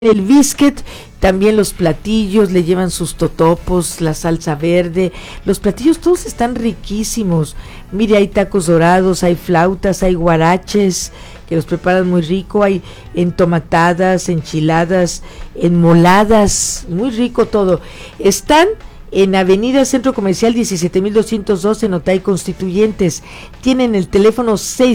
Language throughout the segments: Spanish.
El biscuit, también los platillos, le llevan sus totopos, la salsa verde, los platillos todos están riquísimos. Mire, hay tacos dorados, hay flautas, hay guaraches que los preparan muy rico, hay entomatadas, enchiladas, enmoladas, muy rico todo. Están en Avenida Centro Comercial 17,202 en Otay Constituyentes. Tienen el teléfono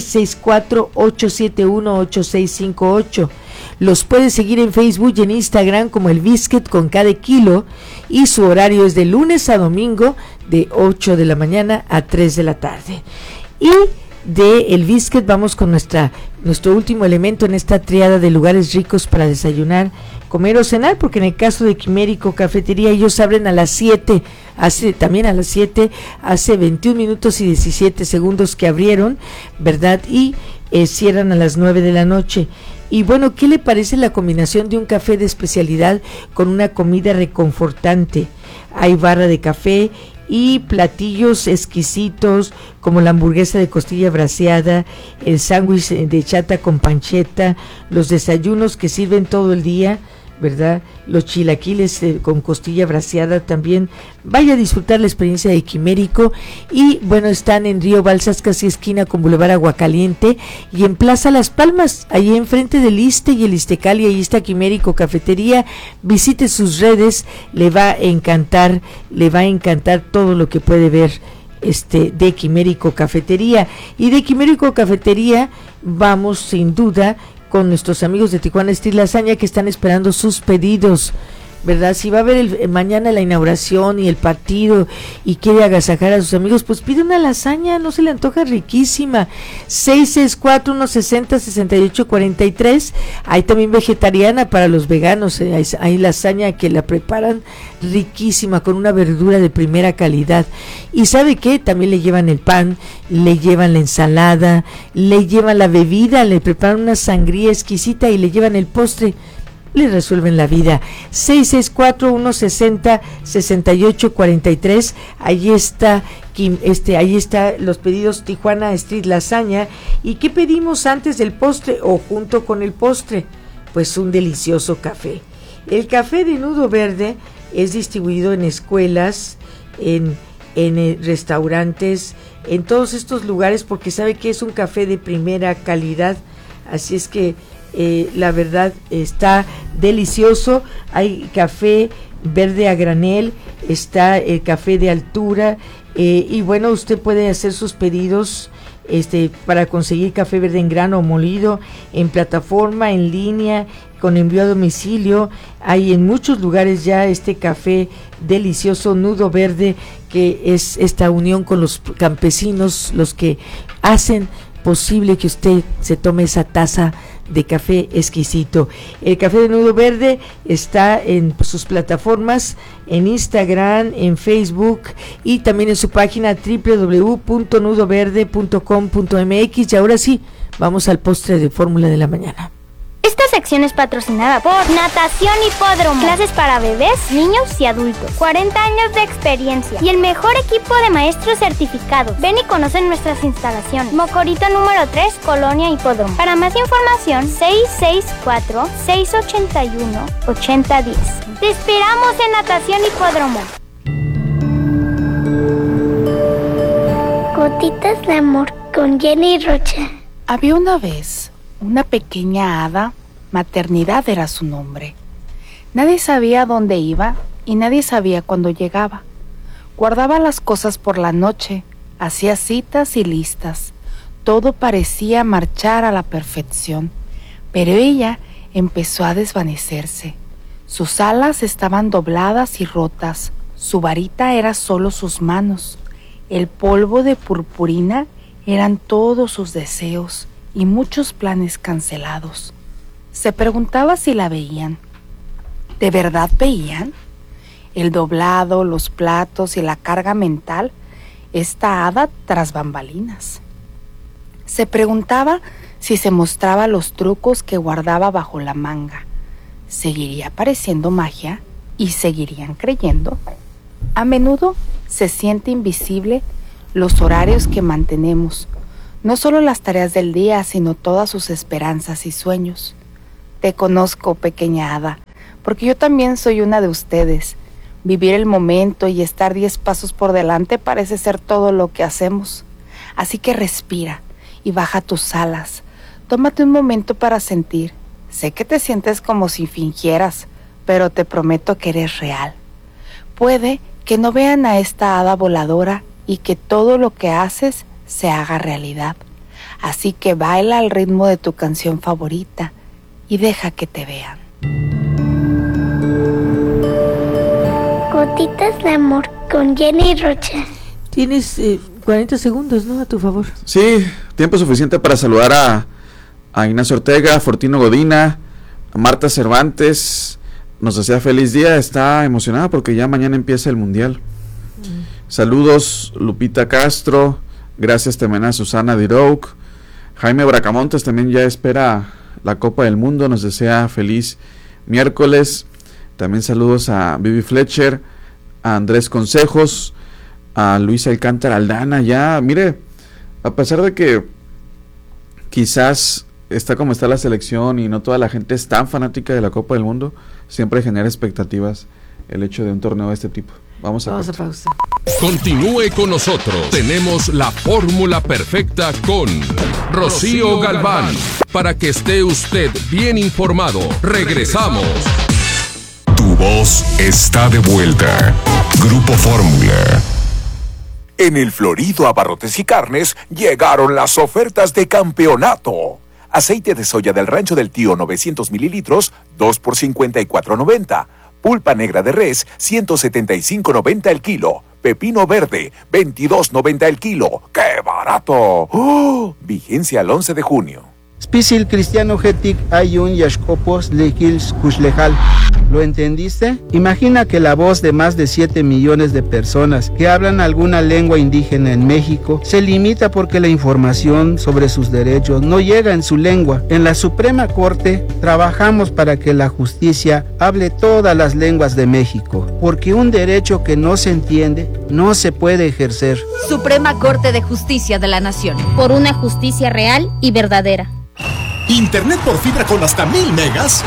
664-871-8658. Los puede seguir en Facebook y en Instagram como El Biscuit con cada kilo, y su horario es de lunes a domingo de 8 de la mañana a 3 de la tarde. Y de El Biscuit vamos con nuestro último elemento en esta triada de lugares ricos para desayunar, comer o cenar, porque en el caso de Quimérico Cafetería ellos abren a las 7, también a las 7, hace 21 minutos y 17 segundos que abrieron, ¿verdad? Y cierran a las 9 de la noche. Y bueno, ¿qué le parece la combinación de un café de especialidad con una comida reconfortante? Hay barra de café y platillos exquisitos como la hamburguesa de costilla braseada, el sándwich de chata con panceta, los desayunos que sirven todo el día, ¿verdad? Los chilaquiles con costilla braseada también. Vaya a disfrutar la experiencia de Quimérico. Y bueno, están en Río Balsas, casi esquina con Boulevard Aguacaliente, y en Plaza Las Palmas, ahí enfrente del Iste y el Istecal, y ahí está Quimérico Cafetería. Visite sus redes, le va a encantar todo lo que puede ver de Quimérico Cafetería. Y de Quimérico Cafetería vamos sin duda con nuestros amigos de Tijuana Street Lasaña, que están esperando sus pedidos, ¿verdad? Si va a haber mañana la inauguración y el partido y quiere agasajar a sus amigos, pues pide una lasaña, no se le antoja riquísima. 664-160-6843. Hay también vegetariana para los veganos, hay lasaña que la preparan riquísima con una verdura de primera calidad. Y ¿sabe qué? También le llevan el pan, le llevan la ensalada, le llevan la bebida, le preparan una sangría exquisita y le llevan el postre. Le resuelven la vida. 664-160-6843. Ahí está los pedidos Tijuana Street Lasaña. ¿Y qué pedimos antes del postre o junto con el postre? Pues un delicioso café. El café de Nudo Verde es distribuido en escuelas, en restaurantes, en todos estos lugares, porque sabe que es un café de primera calidad. Así es que la verdad está delicioso. Hay café verde a granel, está el café de altura, y bueno, usted puede hacer sus pedidos para conseguir café verde en grano o molido, en plataforma, en línea, con envío a domicilio. Hay en muchos lugares ya este café delicioso Nudo Verde, que es esta unión con los campesinos, los que hacen posible que usted se tome esa taza de café exquisito. El café de Nudo Verde está en sus plataformas, en Instagram, en Facebook, y también en su página www.nudoverde.com.mx. Y ahora sí, vamos al postre de fórmula de la mañana. Esta sección es patrocinada por Natación Hipódromo. Clases para bebés, niños y adultos. 40 años de experiencia y el mejor equipo de maestros certificados. Ven y conoce nuestras instalaciones. Mocorito número 3, Colonia Hipódromo. Para más información, 664-681-8010. Te esperamos en Natación Hipódromo. Gotitas de amor con Jenny Rocha. Había una vez una pequeña hada, Maternidad era su nombre. Nadie sabía dónde iba y nadie sabía cuándo llegaba. Guardaba las cosas por la noche, hacía citas y listas. Todo parecía marchar a la perfección, pero ella empezó a desvanecerse. Sus alas estaban dobladas y rotas, su varita era solo sus manos. El polvo de purpurina eran todos sus deseos y muchos planes cancelados. Se preguntaba si la veían. ¿De verdad veían? El doblado, los platos y la carga mental, esta hada tras bambalinas. Se preguntaba si se mostraba los trucos que guardaba bajo la manga. ¿Seguiría pareciendo magia y seguirían creyendo? A menudo se siente invisible los horarios que mantenemos, no solo las tareas del día, sino todas sus esperanzas y sueños. Te conozco, pequeña hada, porque yo también soy una de ustedes. Vivir el momento y estar 10 pasos por delante parece ser todo lo que hacemos. Así que respira y baja tus alas. Tómate un momento para sentir. Sé que te sientes como si fingieras, pero te prometo que eres real. Puede que no vean a esta hada voladora y que todo lo que haces se haga realidad. Así que baila al ritmo de tu canción favorita y deja que te vean. Gotitas de amor con Jenny Rocha. Tienes 40 segundos, ¿no? A tu favor. Sí, tiempo suficiente para saludar a Ignacio Ortega, a Fortino Godina, a Marta Cervantes. Nos desea feliz día, está emocionada porque ya mañana empieza el Mundial. Saludos, Lupita Castro, gracias también a Susana Dirouk. Jaime Bracamontes también ya espera la Copa del Mundo, nos desea feliz miércoles. También saludos a Vivi Fletcher, a Andrés Consejos, a Luis Alcántara Aldana. Ya, mire, a pesar de que quizás está como está la selección y no toda la gente es tan fanática de la Copa del Mundo, siempre genera expectativas el hecho de un torneo de este tipo. Vamos a pausa. Continúe con nosotros. Tenemos la fórmula perfecta con Rocío Galván. Para que esté usted bien informado. Regresamos. Tu voz está de vuelta. Grupo Fórmula. En el Florido Abarrotes y Carnes llegaron las ofertas de campeonato. Aceite de soya del Rancho del Tío 900 mililitros, 2 por $54.90. Pulpa negra de res, $175.90 el kilo. Pepino verde, $22.90 el kilo. ¡Qué barato! ¡Oh! Vigencia al 11 de junio. Spisil cristiano getic ayun yashkopos lekils kushlejal. ¿Lo entendiste? Imagina que la voz de más de 7 millones de personas que hablan alguna lengua indígena en México se limita porque la información sobre sus derechos no llega en su lengua. En la Suprema Corte trabajamos para que la justicia hable todas las lenguas de México, porque un derecho que no se entiende no se puede ejercer. Suprema Corte de Justicia de la Nación. Por una justicia real y verdadera. Internet por fibra con hasta 1000 megas.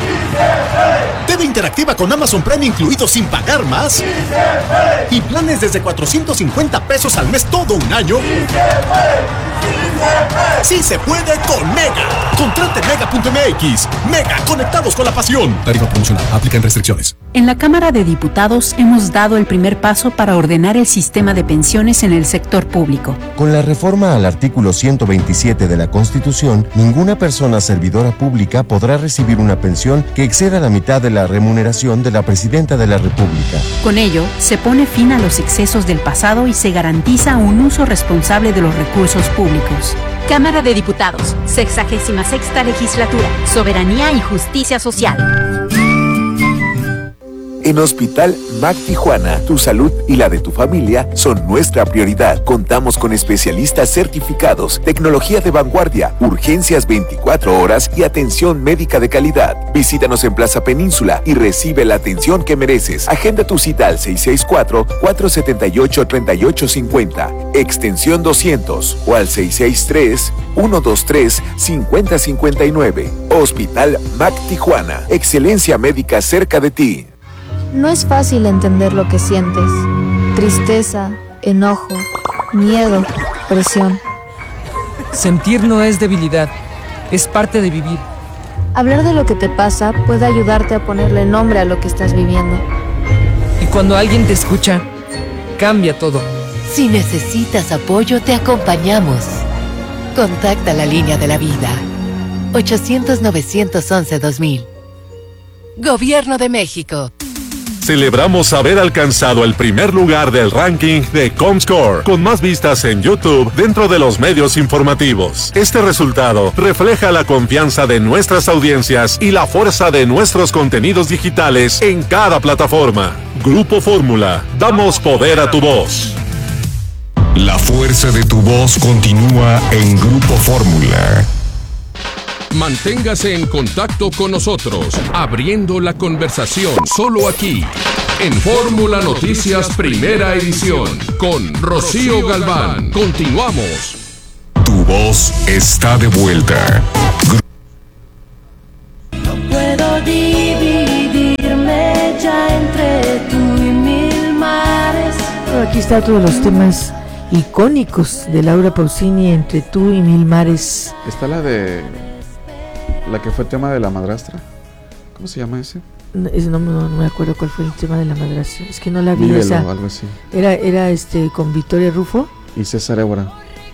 TV interactiva con Amazon Prime incluido sin pagar más. Y planes desde 450 pesos al mes todo un año. Sí se puede con Mega. Contrate Mega.mx. Mega, conectados con la pasión. Tarifa promocional. Aplican restricciones. En la Cámara de Diputados hemos dado el primer paso para ordenar el sistema de pensiones en el sector público. Con la reforma al artículo 127 de la Constitución, ninguna persona servidora pública podrá recibir una pensión que exceda la mitad de la remuneración de la Presidenta de la República. Con ello, se pone fin a los excesos del pasado y se garantiza un uso responsable de los recursos públicos. Cámara de Diputados, 66ª Legislatura, Soberanía y Justicia Social. En Hospital MAC Tijuana, tu salud y la de tu familia son nuestra prioridad. Contamos con especialistas certificados, tecnología de vanguardia, urgencias 24 horas y atención médica de calidad. Visítanos en Plaza Península y recibe la atención que mereces. Agenda tu cita al 664-478-3850, extensión 200 o al 663-123-5059. Hospital MAC Tijuana, excelencia médica cerca de ti. No es fácil entender lo que sientes. Tristeza, enojo, miedo, presión. Sentir no es debilidad, es parte de vivir. Hablar de lo que te pasa puede ayudarte a ponerle nombre a lo que estás viviendo. Y cuando alguien te escucha, cambia todo. Si necesitas apoyo, te acompañamos. Contacta la línea de la vida. 800-911-2000. Gobierno de México. Celebramos haber alcanzado el primer lugar del ranking de Comscore, con más vistas en YouTube dentro de los medios informativos. Este resultado refleja la confianza de nuestras audiencias y la fuerza de nuestros contenidos digitales en cada plataforma. Grupo Fórmula, damos poder a tu voz. La fuerza de tu voz continúa en Grupo Fórmula. Manténgase en contacto con nosotros, abriendo la conversación solo aquí, en Fórmula Noticias Primera Edición, con Rocío Galván. Continuamos. Tu voz está de vuelta. aquí está otro de los temas icónicos de Laura Pausini, Entre tú y mil mares. Está la que fue tema de la madrastra. ¿Cómo se llama ese? No me acuerdo cuál fue el tema de la madrastra. Es que no la vi. Vívelo, esa. algo así. Era con Victoria Rufo y César Évora.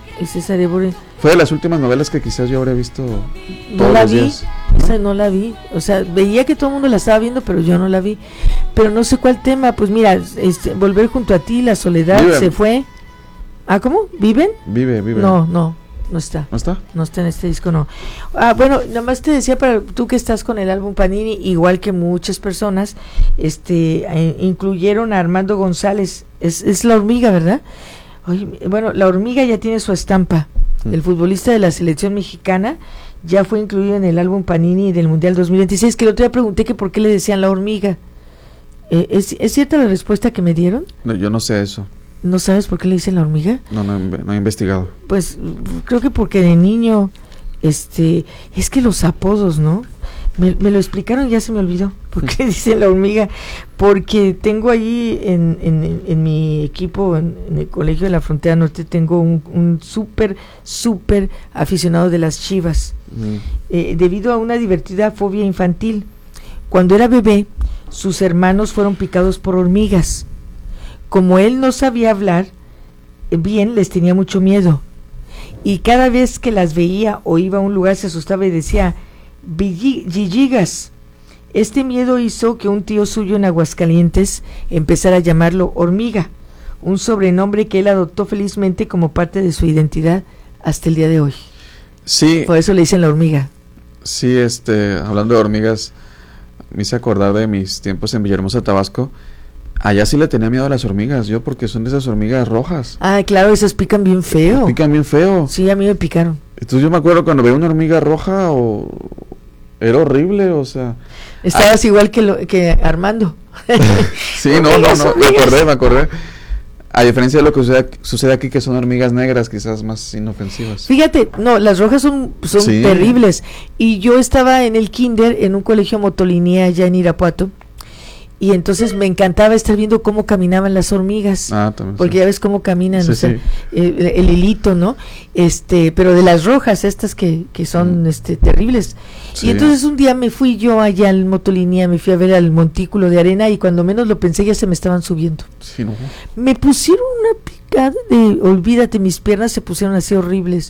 Fue de las últimas novelas que quizás yo habría visto todos los días. Esa no la vi. O sea, veía que todo el mundo la estaba viendo, pero yo no la vi. Pero no sé cuál tema. Pues mira, Volver junto a ti, La soledad, Viven. Se fue. ¿Ah, cómo? ¿Viven? Vive. No está. ¿No está? No está en este disco, no. Bueno, nada más te decía, para tú que estás con el álbum Panini, igual que muchas personas, incluyeron a Armando González. Es La Hormiga, ¿verdad? Oye, bueno, La Hormiga ya tiene su estampa. El futbolista de la selección mexicana ya fue incluido en el álbum Panini del Mundial 2026, que el otro día pregunté que por qué le decían La Hormiga. ¿Es cierta la respuesta que me dieron? No, yo no sé eso. ¿No sabes por qué le dicen La Hormiga? No he investigado. Pues creo que porque de niño, es que los apodos, ¿no? Me lo explicaron, ya se me olvidó. ¿Por qué dicen La Hormiga? Porque tengo ahí en mi equipo, en el Colegio de la Frontera Norte, tengo un súper aficionado de las Chivas. Debido a una divertida fobia infantil. Cuando era bebé, sus hermanos fueron picados por hormigas. Como él no sabía hablar bien, les tenía mucho miedo. Y cada vez que las veía o iba a un lugar se asustaba y decía, Gigigas. Este miedo hizo que un tío suyo en Aguascalientes empezara a llamarlo Hormiga, un sobrenombre que él adoptó felizmente como parte de su identidad hasta el día de hoy. Sí. Por eso le dicen La Hormiga. Sí, hablando de hormigas, me hice acordar de mis tiempos en Villahermosa, Tabasco. Allá sí le tenía miedo a las hormigas, yo, porque son de esas hormigas rojas. Ah, claro, esas pican bien feo. Pican bien feo. Sí, a mí me picaron. Entonces yo me acuerdo cuando veía una hormiga roja, era horrible, o sea... Estabas igual que Armando. Sí, no, me acordé. A diferencia de lo que sucede aquí, que son hormigas negras, quizás más inofensivas. Fíjate, no, las rojas son sí. Terribles. Y yo estaba en el kinder, en un colegio motolinía allá en Irapuato, y entonces me encantaba estar viendo cómo caminaban las hormigas, también, porque sí. Ya ves cómo caminan, sí, o sea, sí. El hilito, ¿no? Pero de las rojas estas que son terribles. Sí. Y entonces un día me fui yo allá al motolinía, me fui a ver al montículo de arena y cuando menos lo pensé ya se me estaban subiendo. Sí, ¿no? Me pusieron una picada olvídate, mis piernas se pusieron así horribles.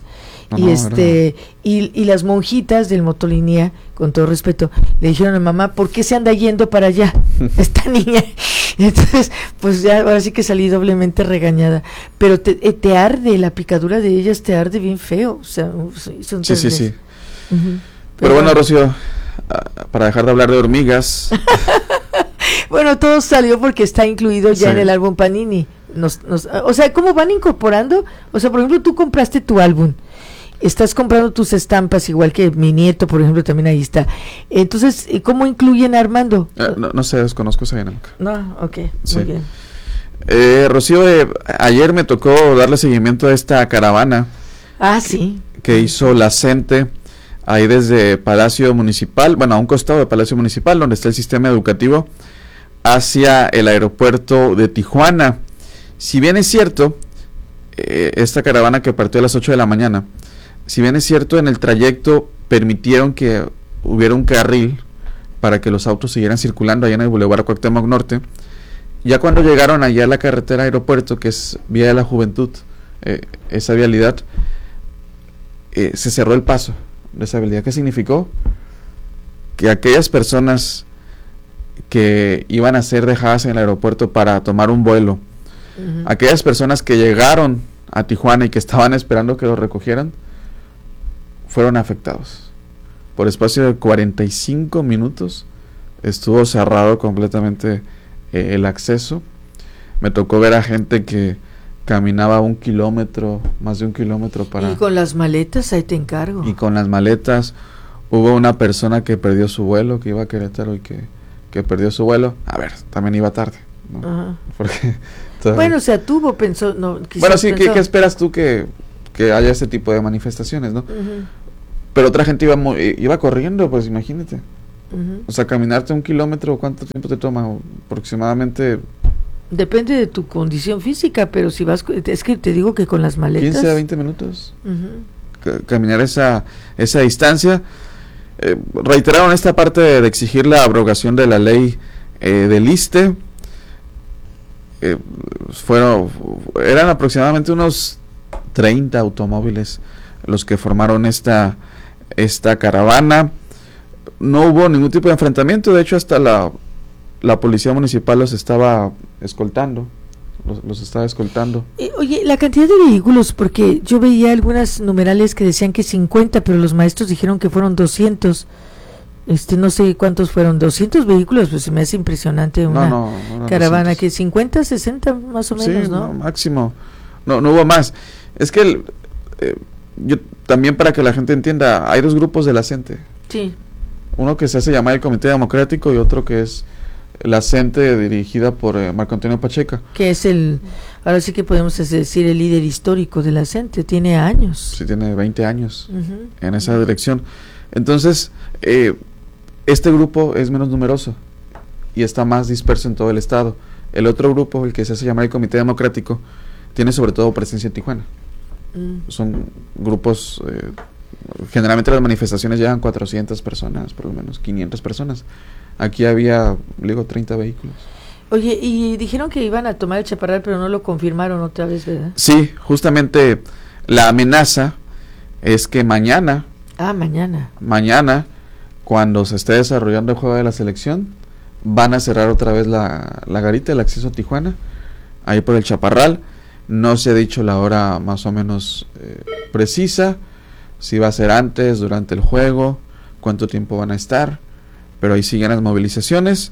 Y las monjitas del motolinía, con todo respeto, le dijeron a mamá, ¿por qué se anda yendo para allá esta niña? Entonces, pues ya ahora sí que salí doblemente regañada. Pero te arde, la picadura de ellas te arde bien feo. O sea, son sí. Uh-huh. Pero bueno, Rocío, para dejar de hablar de hormigas. Bueno, todo salió porque está incluido ya en el álbum Panini. O sea, ¿cómo van incorporando? O sea, por ejemplo, tú compraste tu álbum. Estás comprando tus estampas, igual que mi nieto, por ejemplo, también ahí está. Entonces, ¿cómo incluyen a Armando? No sé, desconozco esa dinámica. No, ok, sí. Muy bien. Rocío, ayer me tocó darle seguimiento a esta caravana. Sí. Que hizo la CENTE, ahí desde Palacio Municipal, bueno, a un costado de Palacio Municipal, donde está el sistema educativo, hacia el aeropuerto de Tijuana. Si bien es cierto, esta caravana que partió a las 8 de la mañana, si bien es cierto, en el trayecto permitieron que hubiera un carril para que los autos siguieran circulando allá en el Boulevard Cuauhtémoc Norte. Ya cuando llegaron allá a la carretera aeropuerto, que es Vía de la Juventud, esa vialidad, se cerró el paso de esa vialidad. ¿Qué significó? Que aquellas personas que iban a ser dejadas en el aeropuerto para tomar un vuelo, aquellas personas que llegaron a Tijuana y que estaban esperando que los recogieran, fueron afectados. Por espacio de 45 minutos estuvo cerrado completamente el acceso. Me tocó ver a gente que caminaba 1 kilómetro, más de 1 kilómetro para... Y con las maletas, ahí te encargo. Y con las maletas. Hubo una persona que perdió su vuelo, que iba a Querétaro y que perdió su vuelo. A ver, también iba tarde, ¿no? Ajá. Porque bueno, o sea, pensó... No, bueno, sí, ¿qué esperas tú que haya ese tipo de manifestaciones, no? Pero otra gente iba corriendo, pues imagínate. O sea, caminarte 1 kilómetro, ¿cuánto tiempo te toma? Aproximadamente Depende de tu condición física, pero si vas, es que te digo que con las maletas 15 a 20 minutos caminar esa distancia. Reiteraron esta parte de exigir la abrogación de la ley del ISSSTE. Eran aproximadamente unos 30 automóviles los que formaron esta caravana. No hubo ningún tipo de enfrentamiento, de hecho hasta la policía municipal los estaba escoltando. Oye, la cantidad de vehículos, porque yo veía algunas numerales que decían que 50, pero los maestros dijeron que fueron 200. No sé cuántos fueron, 200 vehículos, pues se me hace impresionante una caravana, 200. Que 50, 60 más o menos, sí, ¿no? Máximo, no hubo más. Es que yo también, para que la gente entienda, hay dos grupos de la CENTE. Sí. Uno que se hace llamar el Comité Democrático y otro que es la CENTE, dirigida por Marco Antonio Pacheco. Que es ahora sí que podemos decir el líder histórico de la CENTE, tiene años. Sí, tiene 20 años en esa dirección. Entonces, este grupo es menos numeroso y está más disperso en todo el estado. El otro grupo, el que se hace llamar el Comité Democrático, tiene sobre todo presencia en Tijuana. Son grupos, generalmente las manifestaciones llegan 400 personas, por lo menos 500 personas. Aquí había, 30 vehículos. Oye, y dijeron que iban a tomar el Chaparral, pero no lo confirmaron otra vez, ¿verdad? Sí, justamente la amenaza es que mañana, cuando se esté desarrollando el juego de la selección, van a cerrar otra vez la garita, el acceso a Tijuana, ahí por el Chaparral. No se ha dicho la hora más o menos precisa, si va a ser antes, durante el juego, cuánto tiempo van a estar, pero ahí siguen las movilizaciones.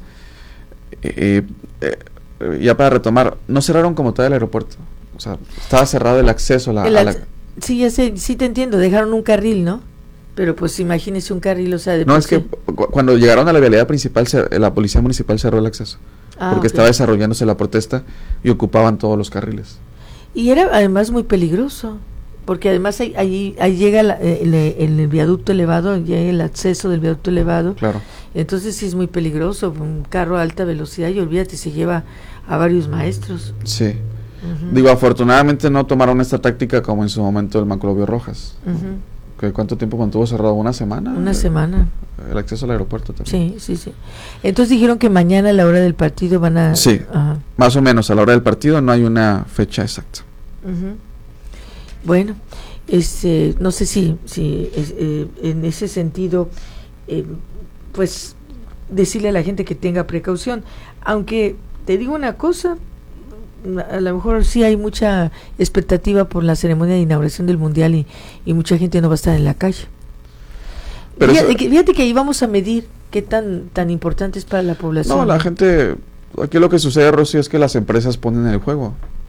Ya para retomar, no cerraron como tal el aeropuerto, o sea, estaba cerrado el acceso a la... Sí, ya sé, sí te entiendo, dejaron un carril, ¿no? Pero pues imagínese un carril, o sea... No, es que cuando llegaron a la vialidad principal, la policía municipal cerró el acceso, porque estaba desarrollándose la protesta y ocupaban todos los carriles. Y era además muy peligroso, porque además ahí llega el viaducto elevado, llega el acceso del viaducto elevado. Claro. Entonces sí es muy peligroso, un carro a alta velocidad, y olvídate, se lleva a varios maestros. Sí. Digo, afortunadamente no tomaron esta táctica como en su momento el Maclovio Rojas. ¿Cuánto tiempo mantuvo cerrado? ¿Una semana? Una semana. El acceso al aeropuerto también. Sí. Entonces dijeron que mañana a la hora del partido van a... Sí, más o menos a la hora del partido, no hay una fecha exacta. Bueno, no sé si en ese sentido, pues decirle a la gente que tenga precaución, aunque te digo una cosa, a lo mejor sí hay mucha expectativa por la ceremonia de inauguración del Mundial y mucha gente no va a estar en la calle. Pero fíjate que ahí vamos a medir qué tan importante es para la población. No, la gente, aquí lo que sucede, Rocío, es que las empresas ponen el juego.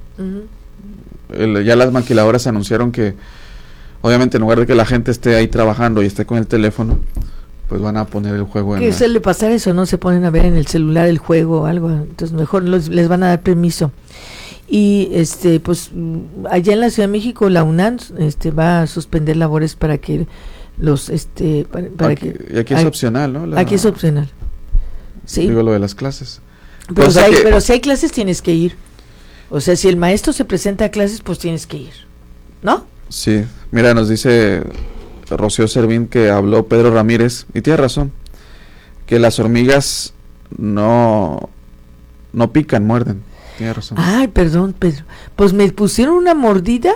Ya las maquiladoras anunciaron que, obviamente, en lugar de que la gente esté ahí trabajando y esté con el teléfono, pues van a poner el juego que suele pasar eso, ¿no? Se ponen a ver en el celular el juego o algo, entonces mejor les van a dar permiso. Y pues allá en la Ciudad de México la UNAM va a suspender labores para que los y aquí es opcional, ¿no? Aquí es opcional. Sí. Digo lo de las clases. Pero si hay clases tienes que ir. O sea, si el maestro se presenta a clases, pues tienes que ir, ¿no? Sí. Mira, nos dice Rocío Servín que habló Pedro Ramírez, y tiene razón, que las hormigas no pican, muerden. Tiene razón. Ay, perdón, Pedro. Pues me pusieron una mordida.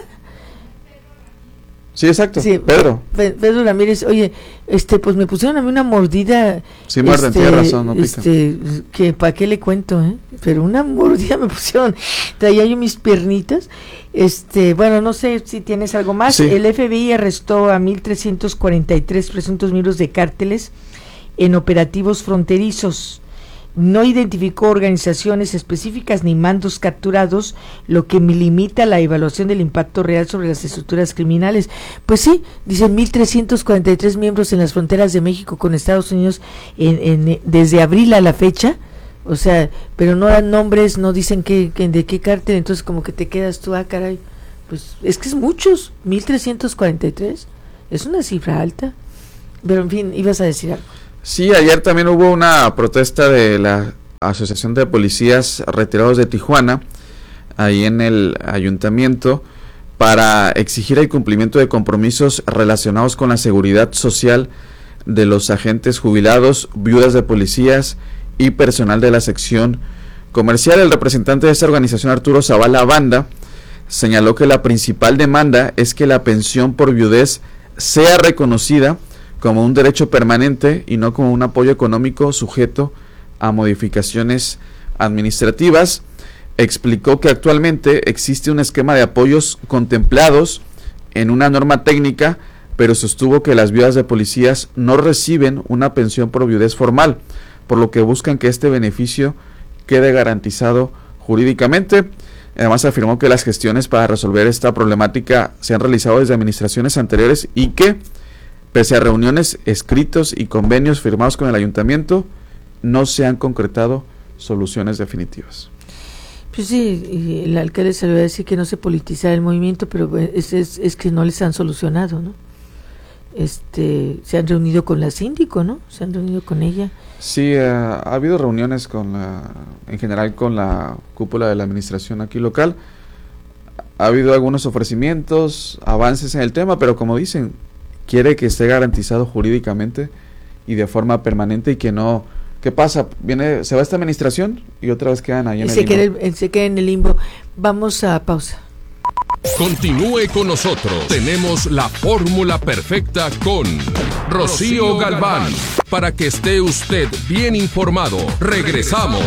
Sí, exacto. Sí, Pedro Ramírez, oye, pues me pusieron a mí una mordida. Sí, muerden, tiene razón, no pican. Que para qué le cuento, pero una mordida me pusieron. Traía yo mis piernitas. Bueno, no sé si tienes algo más. Sí. El FBI arrestó a 1,343 presuntos miembros de cárteles en operativos fronterizos. No identificó organizaciones específicas ni mandos capturados, lo que limita la evaluación del impacto real sobre las estructuras criminales. Pues sí, dicen 1,343 miembros en las fronteras de México con Estados Unidos desde abril a la fecha, o sea, pero no dan nombres, no dicen de qué cártel, entonces como que te quedas tú, caray, pues es que es muchos, 1,343, es una cifra alta, pero en fin, ibas a decir algo. Sí, ayer también hubo una protesta de la Asociación de Policías Retirados de Tijuana, ahí en el ayuntamiento, para exigir el cumplimiento de compromisos relacionados con la seguridad social de los agentes jubilados, viudas de policías y personal de la sección comercial. El representante de esta organización, Arturo Zavala Banda, señaló que la principal demanda es que la pensión por viudez sea reconocida como un derecho permanente y no como un apoyo económico sujeto a modificaciones administrativas. Explicó que actualmente existe un esquema de apoyos contemplados en una norma técnica, pero sostuvo que las viudas de policías no reciben una pensión por viudez formal, por lo que buscan que este beneficio quede garantizado jurídicamente. Además afirmó que las gestiones para resolver esta problemática se han realizado desde administraciones anteriores y que, pese a reuniones, escritos y convenios firmados con el ayuntamiento, no se han concretado soluciones definitivas. Pues sí, el alcalde se le va a decir que no se politiza el movimiento, pero es que no les han solucionado, ¿no? Se han reunido con la síndico, ¿no? Se han reunido con ella. Sí, ha habido reuniones en general con la cúpula de la administración aquí local. Ha habido algunos ofrecimientos, avances en el tema, pero como dicen, quiere que esté garantizado jurídicamente y de forma permanente y que no... ¿Qué pasa? Se va esta administración y otra vez quedan ahí en el limbo. Se queda en el limbo. Vamos a pausa. Continúe con nosotros. Tenemos la fórmula perfecta con Rocío Galván. Para que esté usted bien informado. Regresamos.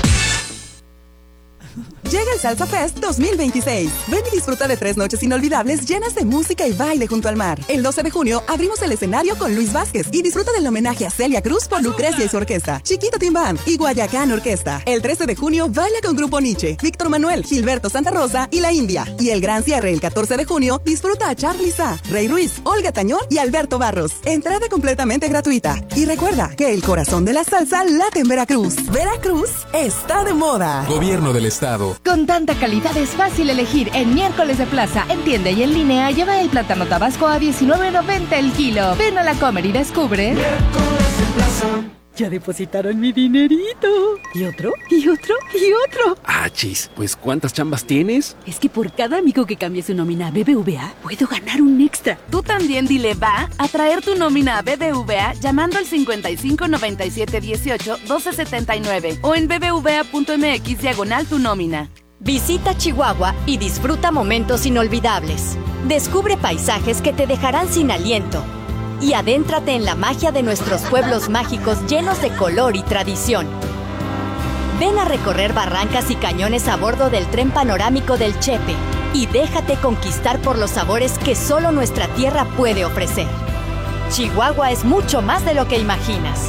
Llega el Salsa Fest 2026. Ven y disfruta de 3 noches inolvidables llenas de música y baile junto al mar. El 12 de junio abrimos el escenario con Luis Vázquez y disfruta del homenaje a Celia Cruz por Lucrecia y su orquesta, Chiquito Team Band y Guayacán Orquesta. El 13 de junio baila con Grupo Nietzsche, Víctor Manuel, Gilberto Santa Rosa y La India. Y el gran cierre el 14 de junio disfruta a Charly Sa, Rey Ruiz, Olga Tañón y Alberto Barros. Entrada completamente gratuita. Y recuerda que el corazón de la salsa late en Veracruz. Veracruz está de moda. Gobierno del Estado. Con tanta calidad es fácil elegir. En Miércoles de Plaza, en tienda y en línea, lleva el plátano tabasco a $19.90 el kilo. Ven a la Comer y descubre. Miércoles de Plaza. Ya depositaron mi dinerito. ¿Y otro? ¿Y otro? ¿Y otro? Ah, chis, pues ¿cuántas chambas tienes? Es que por cada amigo que cambie su nómina a BBVA, puedo ganar un extra. Tú también dile va a traer tu nómina a BBVA llamando al 55 97 18 12 79 o en bbva.mx/tu nómina. Visita Chihuahua y disfruta momentos inolvidables. Descubre paisajes que te dejarán sin aliento. Y adéntrate en la magia de nuestros pueblos mágicos llenos de color y tradición. Ven a recorrer barrancas y cañones a bordo del tren panorámico del Chepe y déjate conquistar por los sabores que solo nuestra tierra puede ofrecer. Chihuahua es mucho más de lo que imaginas.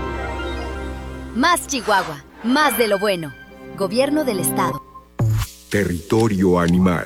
Más Chihuahua, más de lo bueno. Gobierno del Estado. Territorio animal.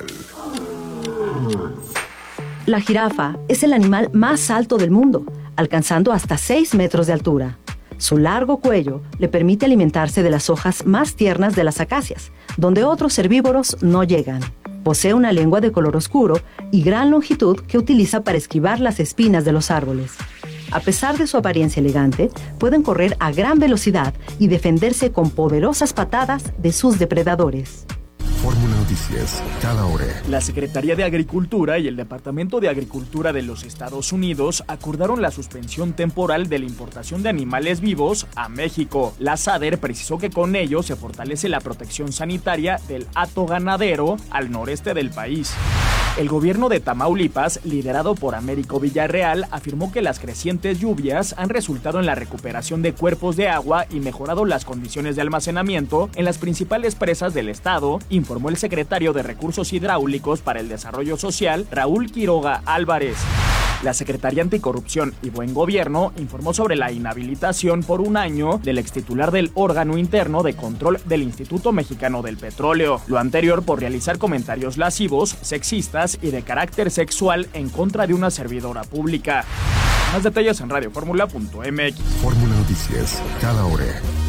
La jirafa es el animal más alto del mundo, alcanzando hasta 6 metros de altura. Su largo cuello le permite alimentarse de las hojas más tiernas de las acacias, donde otros herbívoros no llegan. Posee una lengua de color oscuro y gran longitud que utiliza para esquivar las espinas de los árboles. A pesar de su apariencia elegante, pueden correr a gran velocidad y defenderse con poderosas patadas de sus depredadores. Fórmula Noticias, cada hora. La Secretaría de Agricultura y el Departamento de Agricultura de los Estados Unidos acordaron la suspensión temporal de la importación de animales vivos a México. La SADER precisó que con ello se fortalece la protección sanitaria del hato ganadero al noreste del país. El gobierno de Tamaulipas, liderado por Américo Villarreal, afirmó que las crecientes lluvias han resultado en la recuperación de cuerpos de agua y mejorado las condiciones de almacenamiento en las principales presas del estado, informó el secretario de Recursos Hidráulicos para el Desarrollo Social, Raúl Quiroga Álvarez. La Secretaría Anticorrupción y Buen Gobierno informó sobre la inhabilitación por 1 año del extitular del órgano interno de control del Instituto Mexicano del Petróleo. Lo anterior por realizar comentarios lascivos, sexistas y de carácter sexual en contra de una servidora pública. Más detalles en radioformula.mx. Fórmula Noticias, cada hora.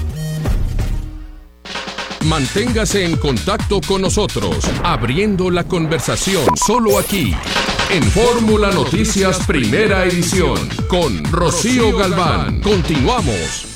Manténgase en contacto con nosotros, abriendo la conversación solo aquí, en Fórmula Noticias Primera Edición, con Rocío Galván. Continuamos.